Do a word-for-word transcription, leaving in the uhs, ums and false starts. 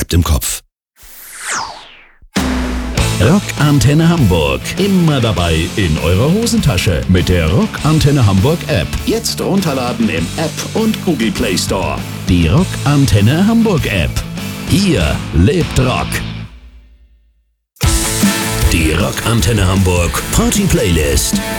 bleibt im Kopf. Rock Antenne Hamburg. Immer dabei in eurer Hosentasche mit der Rock Antenne Hamburg App. Jetzt runterladen im App und Google Play Store. Die Rock Antenne Hamburg App. Hier lebt Rock. Die Rock Antenne Hamburg Party Playlist.